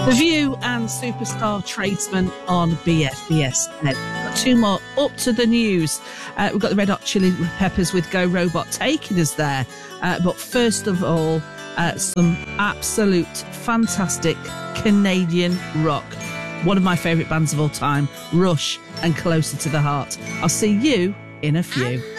The View and Superstar Tradesman on BFBS. Got two more up to the news. We've got the Red Hot Chili Peppers with Go Robot taking us there. But first of all, some absolute fantastic Canadian rock. One of my favourite bands of all time, Rush and Closer to the Heart. I'll see you in a few.